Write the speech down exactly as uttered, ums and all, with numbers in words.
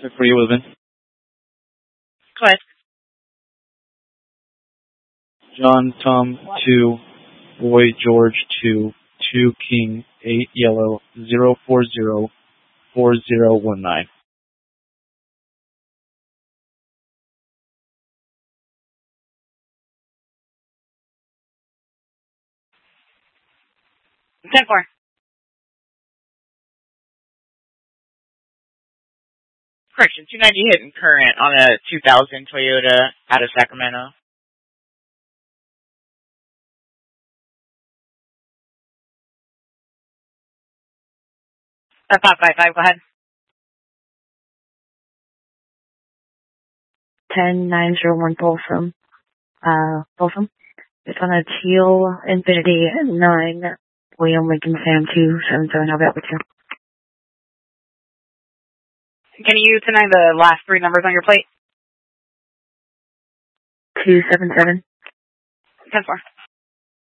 For you, Wilvin. Go ahead. John, Tom, two, Boy, George, two, two, King, eight, Yellow, zero, four, zero, four, zero, one, nine. ten four. Correction, two ninety hidden current on a two thousand Toyota out of Sacramento. Uh, five five five, go ahead. ten nine zero one Folsom. Uh, Folsom. It's on a teal Infinity nine, William Lincoln Sam two seven seven. I'll be out with you. Can you deny the last three numbers on your plate? two seven seven. ten four.